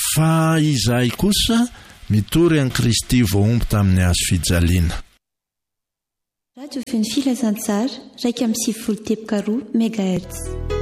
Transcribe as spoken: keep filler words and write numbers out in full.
fa izahay kosa mitory an'i Kristy voaomby tamin'ny hazo fijaliana. Radio Feny Filazantsara raika amby sivifolo teboka roa megahertz.